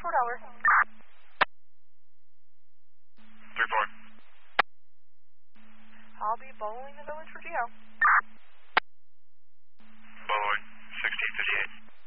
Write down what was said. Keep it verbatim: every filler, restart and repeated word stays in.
four Delaware. three four. I'll be bowling the village for Geo.